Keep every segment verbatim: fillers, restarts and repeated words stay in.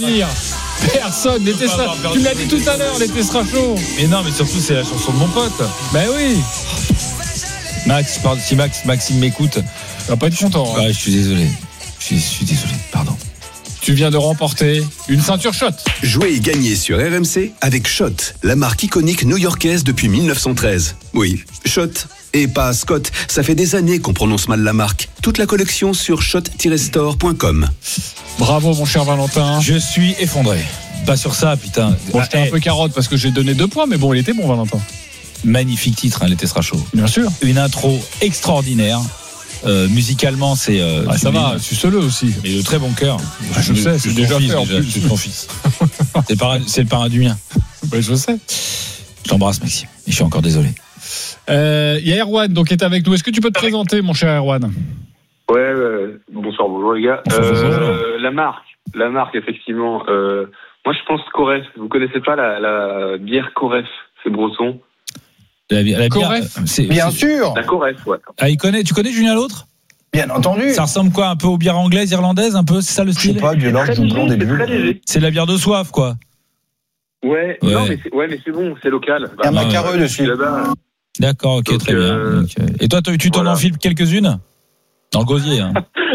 dire. Personne, les Tessera. Tu me l'as dit tout à l'heure, les Tessera chauds. Mais non, mais surtout, c'est la chanson de mon pote. Ben oui. Max, je parle, si Max, Maxime m'écoute, il va pas être content. Hein. Ouais, je suis désolé. Je suis, je suis désolé, pardon. Tu viens de remporter une ceinture Schott. Jouez et gagnez sur R M C avec Schott, la marque iconique new-yorkaise depuis dix-neuf cent treize. Oui, Schott. Et pas Scott, ça fait des années qu'on prononce mal la marque. Toute la collection sur shot tiret store point com. Bravo mon cher Valentin. Je suis effondré. Pas sur ça, putain. Bon, j'étais ah, un hey. peu carotte parce que j'ai donné deux points, mais bon, il était bon Valentin. Magnifique titre, hein, les Tessera chauds. Bien sûr. Une intro extraordinaire. Euh, musicalement, c'est. Euh, ah, ça va, suce-le aussi. Et de très bon cœur. Ah, je, je sais, c'est déjà fait en plus. C'est ton fils. c'est, parrain, c'est le parrain du mien. Ouais, je sais. Je t'embrasse, Maxime. Et je suis encore désolé. Il euh, y a Erwan donc, qui est avec nous. Est-ce que tu peux te présenter, mon cher Erwan ? Ouais, euh, bonsoir, bonjour les gars. Bonsoir, euh, bonjour. La marque, la marque, effectivement. Euh, moi, je pense Coref. Vous connaissez pas la, la bière Coref, c'est breton. La, la Coref, c'est, bien c'est... sûr. La Coref, ouais. Ah, il connaît, tu connais Julien L'Autre ? Bien entendu. Ça ressemble quoi, un peu aux bières anglaises, irlandaises, un peu, c'est ça le style ? Je sais pas, du large, du blond, des bulles. C'est de la bière de soif, quoi. Ouais, ouais. Non, mais c'est, ouais, mais c'est bon, c'est local. Il y a un macareux dessus. Là-bas. D'accord, ok, donc, très euh... bien. Okay. Et toi, tu t'en voilà. enfiles quelques-unes ? Dans le gosier, hein.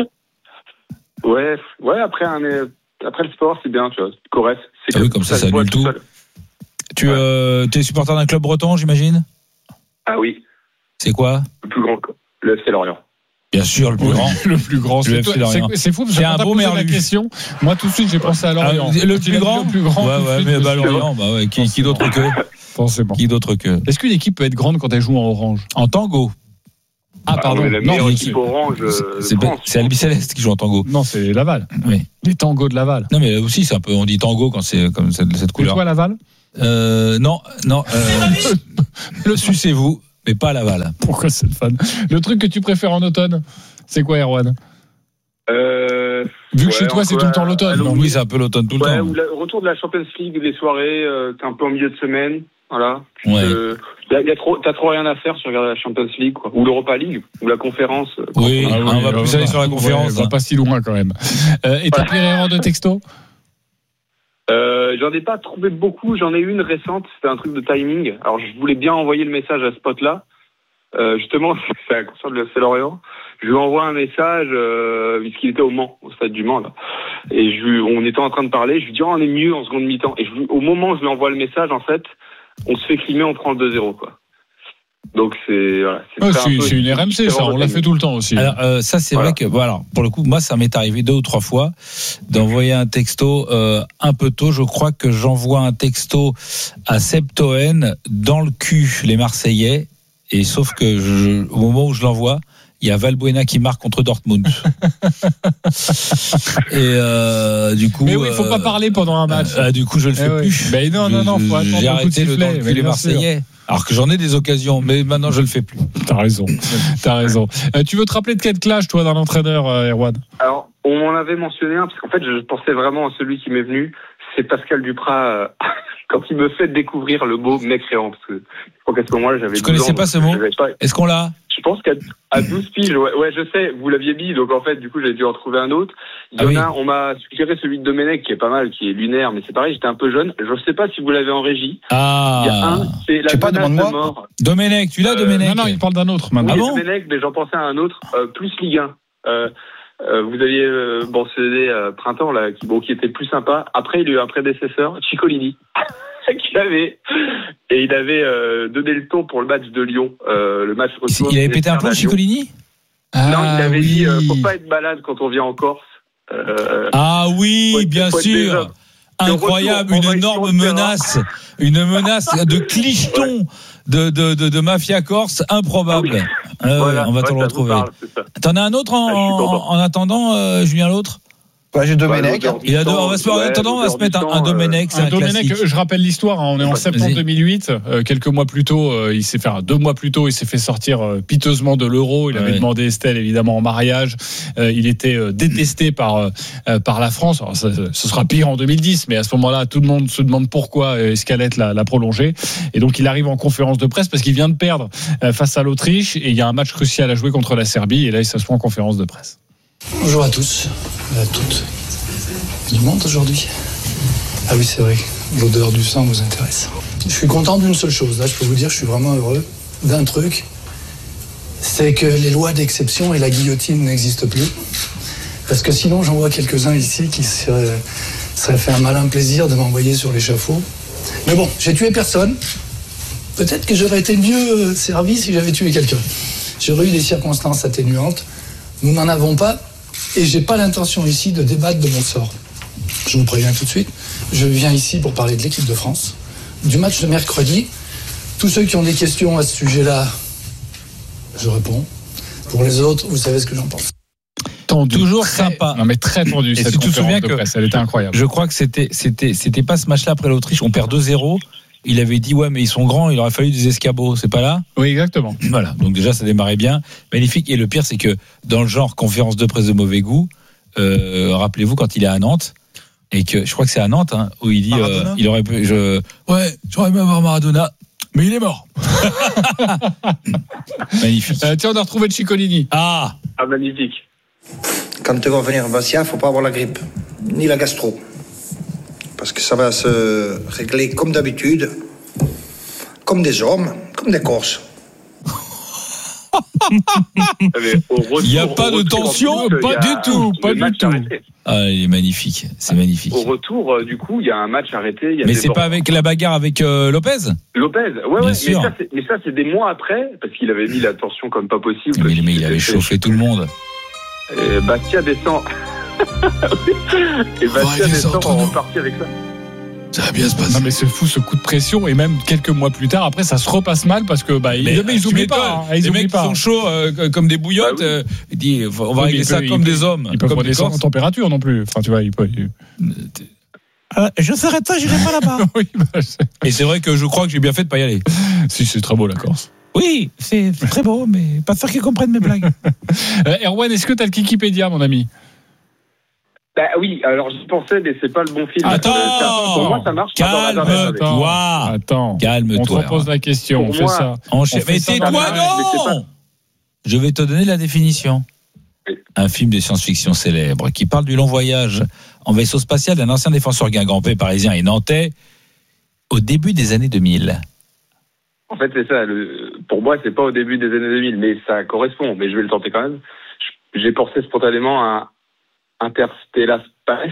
Ouais, ouais, après, un, après le sport, c'est bien, tu vois. Correct. C'est ah oui, comme ça, ça annule tout. tout tu ouais. euh, es supporter d'un club breton, j'imagine ? Ah oui. C'est quoi ? Le plus grand, le F C Lorient. Bien sûr, le plus grand. Le plus grand, c'est, c'est, c'est, c'est fou parce que quand t'as posé la question, moi tout de suite j'ai pensé à Lorient. Ah, le, plus grand, le plus grand. Ouais, ouais, mais bah, Lorient, bah ouais, qui, qui d'autre que Forcément. Qui d'autre que Est-ce qu'une équipe peut être grande quand elle joue en orange ? En tango. Ah, pardon. Ah, la non, meilleure équipe orange. C'est, c'est, c'est Albi Céleste qui joue en tango. Non, c'est Laval. Oui. Les tangos de Laval. Non, mais aussi, c'est un peu, on dit tango quand c'est comme cette, cette couleur. Et toi, Laval ? Euh, non, non. Euh, le sucez-vous, mais pas Laval. Pourquoi cette fan ? Le truc que tu préfères en automne, c'est quoi, Erwan ? Euh, Vu que ouais, chez toi c'est tout le temps l'automne. Non, oui, c'est un peu l'automne tout le ouais, temps. Ou le retour de la Champions League, les soirées, euh, t'es un peu en milieu de semaine, voilà. Ouais. Euh, y a, y a trop, t'as trop rien à faire sur regarder la Champions League, quoi. Ou l'Europa League, ou la conférence. Oui, ah, oui on va plus aller sur la conférence. Ouais, on va pas si loin quand même. Euh, et ta pire erreur de texto ? Euh, j'en ai pas trouvé beaucoup, j'en ai une récente, c'était un truc de timing. Alors je voulais bien envoyer le message à ce pote-là. Euh, justement, c'est à concert de F C Lorient. Je lui envoie un message, euh, puisqu'il était au Mans, au stade du Mans, là. Et je lui, on était en train de parler, je lui dis, oh, on est mieux en seconde mi-temps. Et je, au moment où je lui envoie le message, en fait, on se fait climer, on prend le deux zéro, quoi. Donc c'est, voilà. C'est, oh, c'est, c'est une R M C, ça, on l'a fait tout le temps aussi. Alors, euh, ça, c'est voilà. vrai que, bon, alors, pour le coup, moi, ça m'est arrivé deux ou trois fois d'envoyer un texto, euh, un peu tôt. Je crois que j'envoie un texto à Septoen dans le cul, les Marseillais. Et sauf que je, au moment où je l'envoie, il y a Valbuena qui marque contre Dortmund. Et euh, du coup, mais oui, il faut euh, pas parler pendant un match. Euh, du coup, je le fais eh plus. Oui. Mais non, non, non, faut attendre. J'ai arrêté le dans le cul les Marseillais. Sûr. Alors que j'en ai des occasions, mais maintenant je le fais plus. T'as raison, t'as raison. Euh, tu veux te rappeler de quel clash, toi, d'un entraîneur, euh, Erwan ? Alors, on m'en avait mentionné un, parce qu'en fait, je pensais vraiment à celui qui m'est venu. C'est Pascal Duprat, euh, quand il me fait découvrir le mot mécréant, parce que je crois qu'à ce moment-là, j'avais. Je connaissais pas ce mot. Pas... Est-ce qu'on l'a ? Je pense qu'à à douze piges, ouais, ouais, je sais, vous l'aviez mis, donc en fait, du coup, j'ai dû en trouver un autre. Il y en a, ah oui. On m'a suggéré celui de Domenech, qui est pas mal, qui est lunaire, mais c'est pareil, j'étais un peu jeune. Je sais pas si vous l'avez en régie. Ah. Il y a un, c'est la pas, menace de mort. Domenech, tu l'as, euh, Domenech ? Non, non, il parle d'un autre, maintenant. Oui, ah bon Domenech, mais j'en pensais à un autre, euh, plus Ligue un. Euh, euh, vous aviez, euh, mentionné, euh, Printemps, là, qui, bon, qui était plus sympa. Après, il y a eu un prédécesseur, Ciccolini. qu'il avait et il avait euh, donné le ton pour le match de Lyon, euh, le match retour. Il avait pété un plomb, Ciccolini ? Ah, non, il avait oui. dit euh, faut pas être malade quand on vient en Corse. Euh, ah oui, être, bien sûr. Incroyable, retour, une énorme menace, une menace de clicheton de de de, de mafia corse improbable. Ah oui. euh, voilà, on va ouais, te le retrouver. Parle, T'en as un autre en, ah, en, en attendant, euh, Julien L'Autre ? Bah, j'ai Domenech. Il a deux, on va se, ouais, attendons, on va se mettre un, un Domenech. C'est un, un Domenech. Je rappelle l'histoire. Hein, on est en septembre deux mille huit. Euh, quelques mois plus tôt, euh, il s'est fait deux mois plus tôt, il s'est fait sortir euh, piteusement de l'Euro. Il ouais. avait demandé Estelle évidemment en mariage. Euh, il était euh, détesté par euh, par la France. Alors, ça, ce sera pire en deux mille dix, mais à ce moment-là, tout le monde se demande pourquoi Escalette l'a, l'a prolongé. Et donc, il arrive en conférence de presse parce qu'il vient de perdre euh, face à l'Autriche et il y a un match crucial à jouer contre la Serbie. Et là, il s'assoit en conférence de presse. Bonjour à tous, à toutes. Du monde aujourd'hui. Ah oui, c'est vrai, l'odeur du sang vous intéresse. Je suis content d'une seule chose, là je peux vous dire, je suis vraiment heureux d'un truc, c'est que les lois d'exception et la guillotine n'existent plus. Parce que sinon j'en vois quelques-uns ici qui seraient, seraient fait un malin plaisir de m'envoyer sur l'échafaud. Mais bon, j'ai tué personne. Peut-être que j'aurais été mieux servi si j'avais tué quelqu'un. J'aurais eu des circonstances atténuantes. Nous n'en avons pas et j'ai pas l'intention ici de débattre de mon sort. Je vous préviens tout de suite, je viens ici pour parler de l'équipe de France, du match de mercredi. Tous ceux qui ont des questions à ce sujet-là, je réponds. Pour les autres, vous savez ce que j'en pense. Tendu. Toujours très, sympa. Non mais très tendu. Et cette si tu te souviens conférence de que presse, elle était incroyable. Je crois que c'était c'était c'était pas ce match-là après l'Autriche, on perd deux zéro. Il avait dit ouais mais ils sont grands, il aurait fallu des escabeaux, c'est pas là ? Oui exactement. Voilà, donc déjà ça démarrait bien, magnifique. Et le pire c'est que dans le genre conférence de presse de mauvais goût, euh, rappelez-vous quand il est à Nantes et que je crois que c'est à Nantes hein, où il dit euh, il aurait pu je ouais j'aurais aimé avoir Maradona. Mais il est mort. Magnifique. Euh, tiens, on a retrouvé Ciccolini. Ah, ah magnifique. Quand tu vas venir à Bastia, il ne faut pas avoir la grippe, ni la gastro. Parce que ça va se régler comme d'habitude, comme des hommes, comme des Corses. Il n'y a pas de tension, plus, pas du tout, pas du tout. Arrêté. Ah, il est magnifique, c'est magnifique. Au retour, euh, du coup, il y a un match arrêté. Il y a mais des c'est pas avec la bagarre avec euh, Lopez ? Lopez, ouais, Bien ouais. sûr. Mais ça, c'est, mais ça, c'est des mois après, parce qu'il avait mis la tension comme pas possible. Mais, mais il avait chauffé tout le monde. Et Bastia descend. Et Bastia descend en reparti avec ça. Ça va bien se passer. Non mais c'est fou ce coup de pression et même quelques mois plus tard après ça se repasse mal parce que bah ils, mais, mais ils oublient pas. Hein, ils les oublient mecs pas. qui sont chauds euh, comme des bouillottes. Bah oui. euh, ils disent on va oui, régler ça peut, comme peut, des hommes. Ils peuvent comme pas descendre en température non plus. Enfin tu vois ils peuvent. Ils... Euh, je s'arrête ça, j'irai pas là-bas. oui, bah, c'est... Et c'est vrai que je crois que j'ai bien fait de pas y aller. Si c'est très beau la Corse. Oui, c'est très beau, mais pas sûr qu'ils comprennent mes blagues. euh, Erwan, est-ce que t'as le Kikipédia mon ami? Bah oui, alors j'y pensais, mais c'est pas le bon film. Attends, euh, ça, pour moi, ça marche. Calme-toi. Attends, calme-toi. On te repose la question. Pour on fait moi, ça. On on fait fait ça tais-toi, dans non. Je vais te donner la définition. Oui. Un film de science-fiction célèbre qui parle du long voyage en vaisseau spatial d'un ancien défenseur guingampais parisien et nantais au début des années deux mille. En fait, c'est ça. Le... Pour moi, c'est pas au début des années deux mille, mais ça correspond. Mais je vais le tenter quand même. J'ai pensé spontanément à Interstellar Space.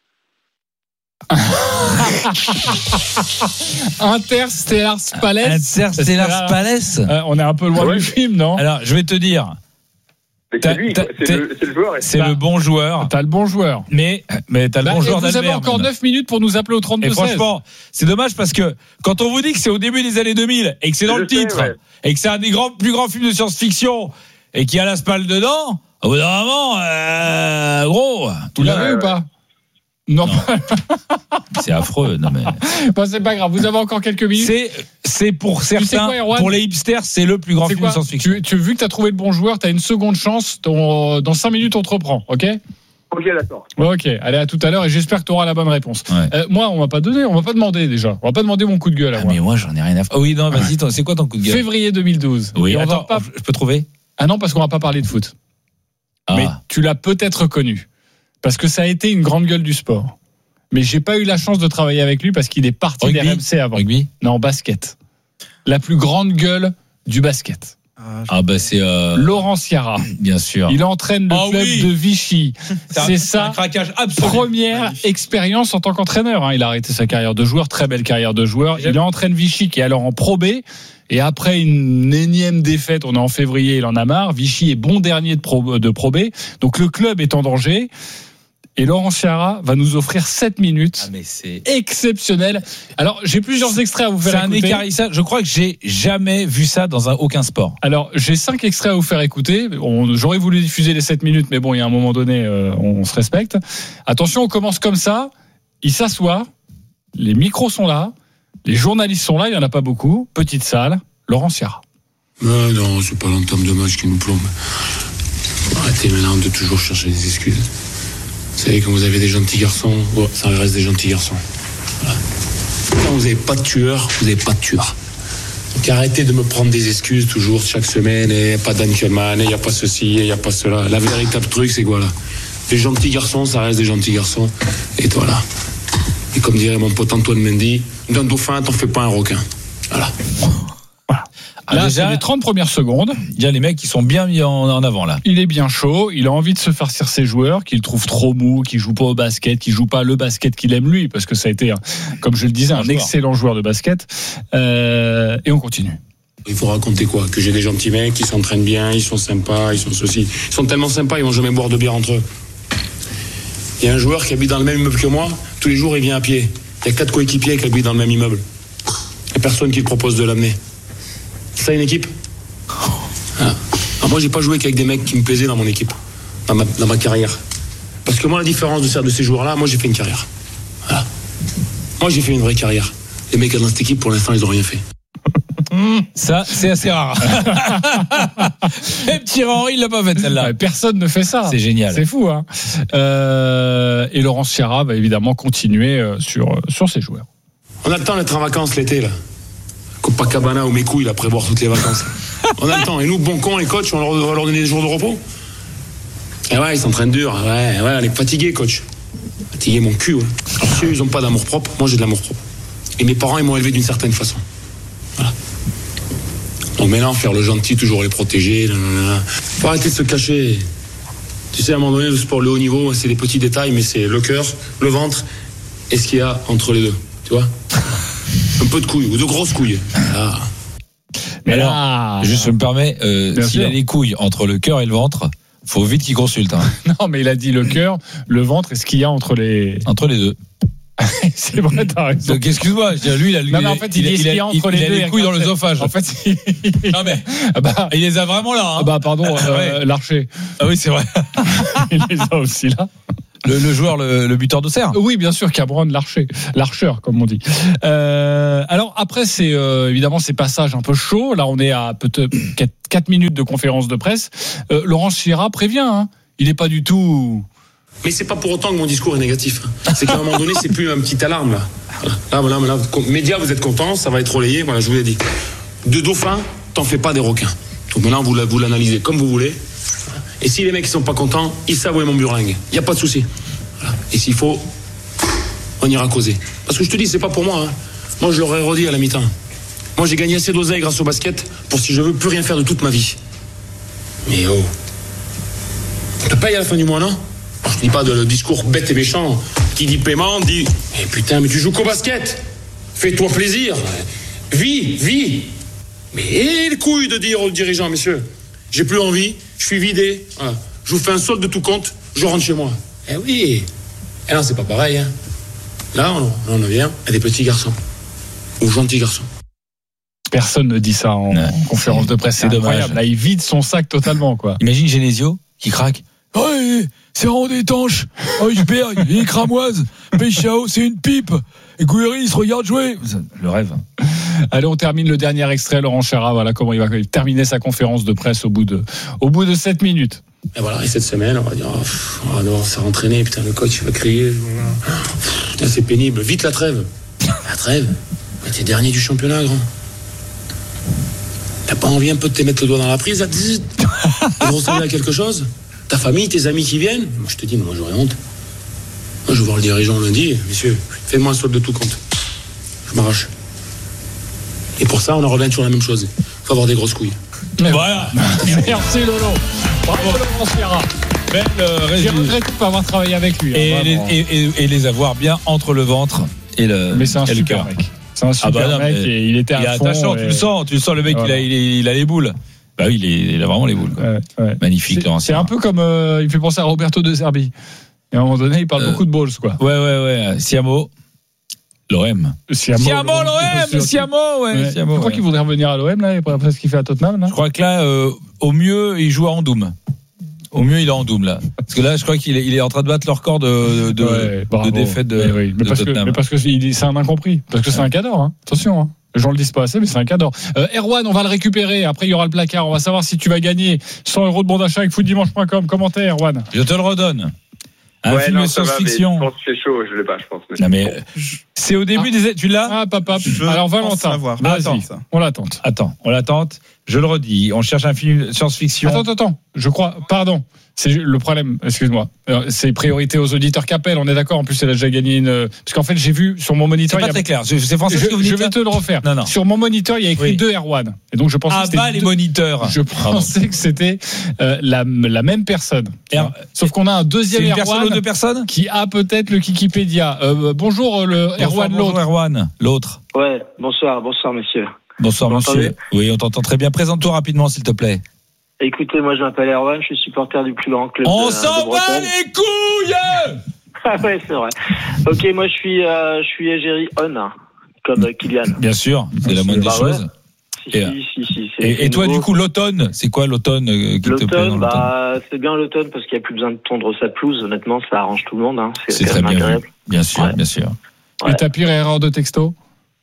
Interstellar Space. Interstellar Space. Euh, on est un peu loin ouais. du film, non? Alors, je vais te dire. Mais c'est lui, t'as, c'est, t'as, le, c'est le joueur. C'est t'as, le bon joueur. T'as le bon joueur. Mais, mais t'as le Bah, bon joueur vous avez d'Albert. encore neuf minutes pour nous appeler au trente-deux Et seize. franchement, c'est dommage parce que quand on vous dit que c'est au début des années deux mille et que c'est dans je le sais, titre ouais. et que c'est un des grands, plus grands films de science-fiction et qu'il y a la spale dedans, au bout d'un moment, euh, gros. Vous l'avez ouais, ou pas? Non, Non. C'est affreux. Non mais. bon, c'est pas grave. Vous avez encore quelques minutes. C'est, c'est pour sais certains, quoi, Erwan pour les hipsters, c'est le plus grand C'est film quoi de science-fiction. tu, tu, vu que tu as trouvé le bon joueur, tu as une seconde chance. Ton, dans cinq minutes, on te reprend. OK? Ok, d'accord. Ok, allez, à tout à l'heure et j'espère que tu auras la bonne réponse. Ouais. Euh, moi, on va pas donner, on va pas demander déjà. On va pas demander mon coup de gueule à Ah, moi. mais moi, j'en ai rien à faire. Oh oui, non, vas-y, toi, c'est quoi ton coup de gueule? Février deux mille douze. Oui, Et on attends, va pas... je peux trouver? Ah non, parce qu'on va pas parler de foot. Ah. Mais tu l'as peut-être connu. Parce que ça a été une grande gueule du sport. Mais j'ai pas eu la chance de travailler avec lui parce qu'il est parti Rugby des R M C avant. Rugby? Non, basket. La plus grande gueule du basket. Ah, bah, c'est, euh, Laurent Ciara. bien sûr. Il entraîne le Ah club oui. de Vichy. C'est un ça. craquage absolu. Première Magnifique. expérience en tant qu'entraîneur. Il a arrêté sa carrière de joueur, très belle carrière de joueur. Il entraîne Vichy qui est alors en Pro B. Et après une énième défaite, on est en février, il en a marre. Vichy est bon dernier de Pro, de Pro B. Donc le club est en danger. Et Laurent Ciara va nous offrir sept minutes. Ah, mais c'est Exceptionnel. Alors, j'ai plusieurs extraits à vous faire C'est un écouter. écarissage. Je crois que j'ai jamais vu ça dans un, aucun sport. Alors, j'ai cinq extraits à vous faire écouter. On, j'aurais voulu diffuser les sept minutes, mais bon, il y a un moment donné, euh, on, on se respecte. Attention, on commence comme ça. Il s'assoit. Les micros sont là. Les journalistes sont là. Il n'y en a pas beaucoup. Petite salle. Laurent Ciara. Ah non, c'est pas l'entame de match qui nous plombe. Arrêtez maintenant de toujours chercher des excuses. Vous savez, quand vous avez des gentils garçons, bon, ça reste des gentils garçons. Voilà. Quand vous n'avez pas de tueur, vous n'avez pas de tueur. Donc arrêtez de me prendre des excuses toujours, chaque semaine, il n'y a pas d'Ankelman, il n'y a pas ceci, il n'y a pas cela. La véritable truc, c'est quoi là? Des gentils garçons, ça reste des gentils garçons. Et toi là, et comme dirait mon pote Antoine Mendy, d'un dauphin, t'en fais pas un requin. Voilà. Voilà. Ah, là, déjà, c'est les trente premières secondes. Il y a les mecs qui sont bien mis en, en avant là. Il est bien chaud, il a envie de se farcir ses joueurs, qu'il trouve trop mou, qu'il joue pas au basket, qu'il joue pas le basket qu'il aime lui, parce que ça a été, comme je le disais, un, un excellent joueur de basket. Euh, et on continue. Il faut raconter quoi? Que j'ai des gentils mecs qui s'entraînent bien, ils sont sympas, ils sont ceci. Ils sont tellement sympas, ils vont jamais boire de bière entre eux. Il y a un joueur qui habite dans le même immeuble que moi, tous les jours il vient à pied. Il y a quatre coéquipiers qui habitent dans le même immeuble. Il n'y a personne qui te propose de l'amener. C'est ça une équipe? Voilà. Alors moi j'ai pas joué qu'avec des mecs qui me plaisaient dans mon équipe, dans ma, dans ma carrière. Parce que moi la différence de, de ces joueurs-là, moi j'ai fait une carrière. Voilà. Moi j'ai fait une vraie carrière. Les mecs dans cette équipe pour l'instant ils ont rien fait. Ça, c'est assez rare. Même Thierry Henry, il l'a pas fait celle-là. Personne ne fait ça. C'est génial. C'est fou, hein. Euh, et Laurent Sierra va évidemment continuer sur, sur ses joueurs. On a le temps d'être en vacances l'été, là. Copacabana ou mes couilles, là, prévoir toutes les vacances. On a le temps. Et nous, bon cons, les coachs, on leur, va leur donner des jours de repos. Et ouais, ils s'entraînent dur. Ouais, ouais, on est fatigués, coach. Fatigué mon cul, ouais. Alors, ceux, ils ont pas d'amour propre. Moi, j'ai de l'amour propre. Et mes parents, ils m'ont élevé d'une certaine façon. Voilà. Donc maintenant, faire le gentil, toujours les protéger. Nanana. Faut arrêter de se cacher. Tu sais, à un moment donné, le sport, le haut niveau, c'est des petits détails, mais c'est le cœur, le ventre et ce qu'il y a entre les deux. Tu vois? Un peu de couilles, ou de grosses couilles. Ah. Mais alors, ah, juste je me permets, euh, s'il sûr. a les couilles entre le cœur et le ventre, faut vite qu'il consulte. Hein. Non, mais il a dit le cœur, le ventre et ce qu'il y a entre les... Entre les deux. C'est vrai, t'as raison. Donc, excuse-moi, lui, il a, lui, non, mais en fait, il, il, il, il, a, entre il, les, il deux a les couilles dans l'œsophage. En fait, il... non, mais, bah, il les a vraiment là. Hein. Ah bah, pardon, euh, ouais. Larcher. Ah oui, c'est vrai. Il les a aussi là. Le, le joueur, le, le buteur d'Auxerre. Oui, bien sûr, Cameron Larcher, l'archeur, comme on dit. Euh, alors après, c'est euh, évidemment ces passages un peu chauds. Là, on est à peut-être quatre minutes de conférence de presse. Euh, Laurent Sierra prévient. Hein. Il n'est pas du tout. Mais c'est pas pour autant que mon discours est négatif. C'est qu'à un moment donné, c'est plus une petite alarme là. Là, voilà, voilà. Médias, vous êtes contents, ça va être relayé. Voilà, je vous l'ai dit. De dauphin, t'en fais pas des requins. Donc maintenant, vous, vous l'analysez comme vous voulez. Et si les mecs ne sont pas contents, ils savent où est mon burlingue. Il n'y a pas de souci. Voilà. Et s'il faut, on ira causer. Parce que je te dis, c'est pas pour moi. Hein. Moi, je leur ai redit à la mi-temps. Moi, j'ai gagné assez d'oseille grâce au basket pour si je veux plus rien faire de toute ma vie. Mais oh, on te paye à la fin du mois, non? Je ne dis pas de le discours bête et méchant. Qui dit paiement, dit eh putain, mais tu joues qu'au basket. Fais-toi plaisir. Vis, vis. Mais et les couilles de dire aux dirigeants, messieurs, j'ai plus envie, je suis vidé. Voilà. Je vous fais un solde de tout compte, je rentre chez moi. Eh oui. Eh non, c'est pas pareil. Hein. Là, on, on vient à des petits garçons. Ou gentils garçons. Personne ne dit ça en, ouais, en conférence de presse. C'est, c'est incroyable. Là, il vide son sac totalement, quoi. Imagine Genesio qui craque. Oh, c'est rendu étanche. Oh, Hubert, il est cramoise. Péchao, c'est une pipe. Et Gouiri, il se regarde jouer. Le rêve. Allez, on termine le dernier extrait. Laurent Sierra, voilà comment il va terminer sa conférence de presse au bout de, au bout de sept minutes. Et voilà, et cette semaine, on va dire, oh, pff, on va devoir se rentraîner. Putain, le coach, il va crier. Pff, putain, c'est pénible. Vite la trêve. La trêve? Mais t'es dernier du championnat, grand. T'as pas envie un peu de te mettre le doigt dans la prise, là, de ressembler à quelque chose? Ta famille, tes amis qui viennent? Moi, je te dis, moi, j'aurais honte. Moi, je vais voir le dirigeant lundi. Messieurs, faites-moi un solde de tout compte. Je m'arrache. Et pour ça, on en revient toujours la même chose. Il faut avoir des grosses couilles. Mais voilà. Merci, Lolo. Bravo, Laurent Sierra. Euh, J'ai regretté de ne pas avoir travaillé avec lui. Et, hein, les, et, et, et les avoir bien entre le ventre et le, mais c'est un et super le mec. C'est un super ah bah non, mec et il était à il est fond. Attachant, et... tu le sens, tu le sens, le mec, voilà. il, a, il, a, il a les boules. Bah oui, il, est, il a vraiment les boules. Quoi. Ouais, ouais. Magnifique. C'est, c'est un peu comme euh, il fait penser à Roberto de Serbie. Et à un moment donné, il parle euh, beaucoup de balls, quoi. Ouais, ouais, ouais. Siamo. L'O M. Siamo, Siamo l'O M, Siamo, ouais. ouais. Siamo, je crois ouais. qu'il voudrait revenir à l'O M, là, après ce qu'il fait à Tottenham, là. Je crois que là, euh, au mieux, il joue à Andoum. Au mieux, il est en double, là. Parce que là, je crois qu'il est, il est en train de battre le record de, de, ouais, de défaite de, mais oui. mais de parce Tottenham. Que, mais parce que c'est un incompris. Parce que c'est un cador, hein. Attention, hein. Les gens le disent pas assez, mais c'est un cador. Euh, Erwan, on va le récupérer. Après, il y aura le placard. On va savoir si tu vas gagner cent euros de bon d'achat avec foot dimanche point com. Commentaire, Erwan. Je te le redonne. Un ouais, film non, science-fiction. Je pense que c'est chaud, je l'ai pas, je pense. Mais non, mais c'est au début ah. des. Tu l'as? Ah, papa. Je Alors, Valentin. Vas-y, ça. On l'attend. Attends, on l'attend. Je le redis, on cherche un film science-fiction. Attends, attends, attends. Je crois, pardon. C'est le problème, excuse-moi. C'est priorité aux auditeurs qu'appellent, on est d'accord. En plus, elle a déjà gagné une. Parce qu'en fait, j'ai vu sur mon moniteur. C'est pas il y a... très clair. C'est français je, ce que vous dites. Je vais te le refaire. Non, non. Sur mon moniteur, il y a écrit oui. deux Erwan. Et donc, je pensais ah, que c'était. bah, les deux... moniteurs. Je pensais Pardon. que c'était euh, la, la même personne. Er... Sauf qu'on a un deuxième Erwan. C'est une personne ou deux personnes qui a peut-être le Kikipédia. Euh, bonjour, le bonsoir, Erwan, bonjour, l'autre. Erwan, l'autre. Ouais, bonsoir, bonsoir, messieurs. Bonsoir, monsieur. Oui, on t'entend très bien. Présente-toi rapidement, s'il te plaît. Écoutez, moi, je m'appelle Erwan, je suis supporter du plus grand club. On de, s'en de bat les couilles. Ah ouais, c'est vrai. Ok, moi, je suis, euh, je suis égérie on, comme euh, Kylian. Bien sûr, c'est la moindre des bah choses. Ouais. Si, et, si, si, si, et, et toi, du coup, l'automne, c'est quoi l'automne euh, qui l'automne, te plaît dans bah, c'est bien l'automne parce qu'il n'y a plus besoin de tondre sa pelouse. Honnêtement, ça arrange tout le monde. Hein. C'est, c'est très bien agréable. Vu. Bien sûr, ouais. bien sûr. Ouais. Et ta pire erreur de texto?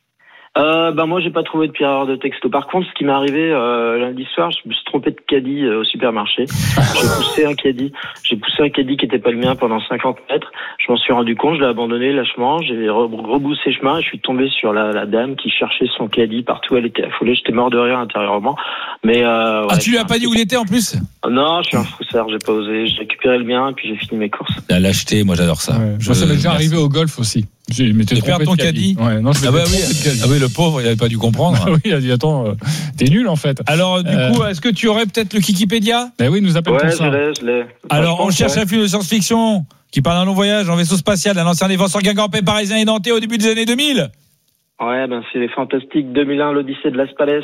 Euh, ben moi j'ai pas trouvé de pire erreur de texto. Par contre, ce qui m'est arrivé euh, lundi soir, je me suis trompé de caddie euh, au supermarché. J'ai poussé un caddie, j'ai poussé un caddie qui était pas le mien pendant cinquante mètres. Je m'en suis rendu compte, je l'ai abandonné lâchement, j'ai rebroussé chemin et je suis tombé sur la, la dame qui cherchait son caddie partout. Elle était affolée, j'étais mort de rire intérieurement. Mais euh, ouais, ah, tu lui as pas dit où il était en plus? Non, je suis un froussard, j'ai pas osé. J'ai récupéré le mien et puis j'ai fini mes courses. La lâcheté, moi j'adore ça. Ouais. Je, moi, ça m'est déjà merci. arrivé au golf aussi. J'ai mais tu perds ton caddie. Ouais, non, je ah, bah oui. ah oui, le pauvre, il avait pas dû comprendre. Ah oui, il a dit attends, euh, t'es nul en fait. Alors du euh... coup, est-ce que tu aurais peut-être le Kikipédia? Ben oui, nous appelle ouais, pour ça. Je l'ai, je l'ai. Alors on cherche ouais. un film de science-fiction qui parle d'un long voyage en vaisseau spatial d'un ancien défenseur guingampais parisien et nantais au début des années deux mille. Ouais, ben c'est les fantastiques deux mille un, l'Odyssée de l'Aspalès.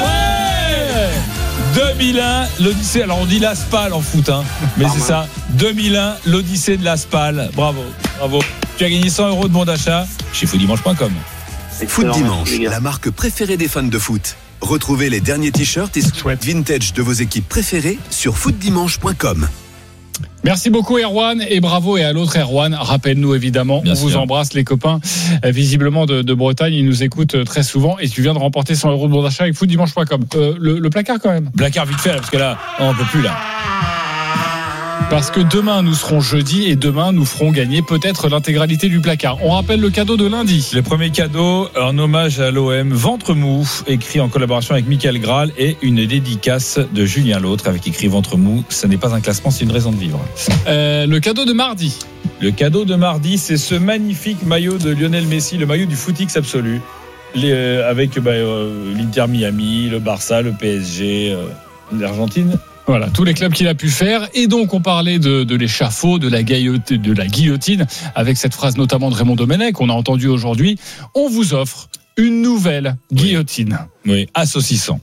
Ouais deux mille un, l'Odyssée. Alors on dit l'Aspal en foot, hein, mais ah, c'est ça. deux mille un, l'Odyssée de l'Aspal. Bravo, bravo. Tu as gagné cent euros de bon d'achat chez foot dimanche point com. Foot Dimanche, la marque préférée des fans de foot. Retrouvez les derniers t-shirts et sweats vintage de vos équipes préférées sur foot dimanche point com. Merci beaucoup Erwan et bravo et à l'autre Erwan, rappelle-nous évidemment, Bien on sûr. Vous embrasse les copains visiblement de, de Bretagne, ils nous écoutent très souvent et tu viens de remporter cent euros de bon d'achat avec foot dimanche point com. Euh, le, le placard quand même. Placard vite fait là, parce que là on peut plus là. Parce que demain nous serons jeudi et demain nous ferons gagner peut-être l'intégralité du placard. On rappelle le cadeau de lundi. Le premier cadeau en hommage à l'O M, Ventre mou, écrit en collaboration avec Michael Graal et une dédicace de Julien L'Autre avec écrit Ventre mou. Ce n'est pas un classement, c'est une raison de vivre. Euh, le cadeau de mardi. Le cadeau de mardi, c'est ce magnifique maillot de Lionel Messi, le maillot du footix absolu, Les, euh, avec bah, euh, l'Inter Miami, le Barça, le P S G, euh, l'Argentine. Voilà, tous les clubs qu'il a pu faire. Et donc, on parlait de, de l'échafaud, de la, guillotine, de la guillotine, avec cette phrase notamment de Raymond Domenech qu'on a entendue aujourd'hui. On vous offre une nouvelle guillotine. Oui, oui. À saucisson.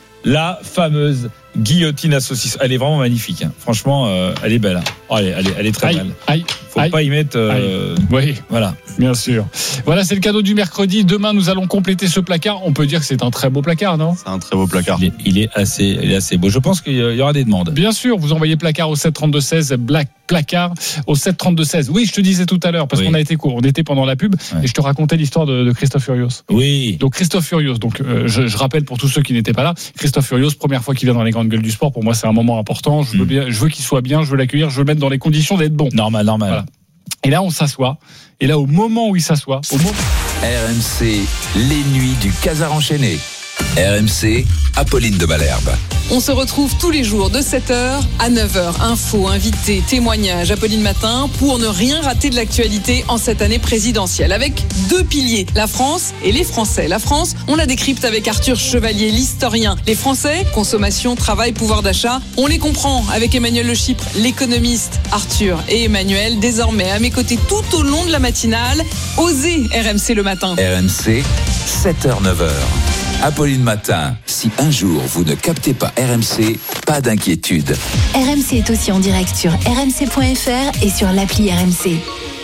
La fameuse guillotine à saucisson. Elle est vraiment magnifique. Hein. Franchement, euh, elle est belle. Hein. Oh, elle, est, elle, est, elle est très aïe, belle. Aïe, Faut aïe, pas y mettre. Euh, oui, voilà. Bien sûr. Voilà, c'est le cadeau du mercredi. Demain, nous allons compléter ce placard. On peut dire que c'est un très beau placard, non ? C'est un très beau placard. Il est, il est assez, il est assez beau. Je pense qu'il y aura des demandes. Bien sûr, vous envoyez placard au sept trente-deux seize, Black placard au sept trente-deux seize. Oui, je te disais tout à l'heure parce oui. qu'on a été court. On était pendant la pub ouais. et je te racontais l'histoire de, de Christophe Furios. Oui. Donc Christophe Furios. Donc euh, je, je rappelle pour tous ceux qui n'étaient pas là, Christophe Furios, première fois qu'il vient dans les grandes gueules du sport. Pour moi, c'est un moment important. Je veux mmh. bien, je veux qu'il soit bien, je veux l'accueillir, je veux le mettre dans les conditions d'être bon. Normal, normal. Voilà. Et là, on s'assoit. Et là, au moment où il s'assoit, au moment... R M C, les nuits du Casar enchaîné. R M C, Apolline de Malherbe. On se retrouve tous les jours de sept heures à neuf heures. Infos, invités, témoignages, Apolline Matin, pour ne rien rater de l'actualité en cette année présidentielle. Avec deux piliers, la France et les Français. La France, on la décrypte avec Arthur Chevalier, l'historien. Les Français, consommation, travail, pouvoir d'achat, on les comprend avec Emmanuel Le Chypre, l'économiste. Arthur et Emmanuel, désormais à mes côtés tout au long de la matinale. Osez R M C le matin. R M C, sept heures neuf heures. Apolline Matin, si un jour vous ne captez pas R M C, pas d'inquiétude. R M C est aussi en direct sur r m c point f r et sur l'appli R M C.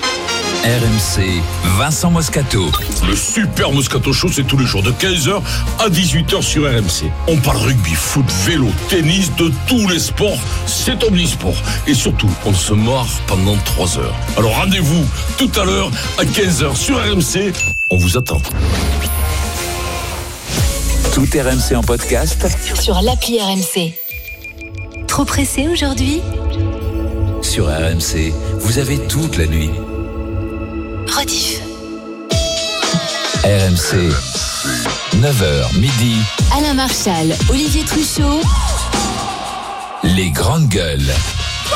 R M C, Vincent Moscato. Le super Moscato Show, c'est tous les jours de quinze heures à dix-huit heures sur R M C. On parle rugby, foot, vélo, tennis, de tous les sports. C'est omnisport. Et surtout, on se marre pendant trois heures. Alors rendez-vous tout à l'heure à quinze heures sur R M C. On vous attend. Tout R M C en podcast sur l'appli R M C. Trop pressé aujourd'hui ? Sur R M C, vous avez toute la nuit. Rediff. R M C, neuf heures midi. Alain Marchal, Olivier Truchot. Les grandes gueules.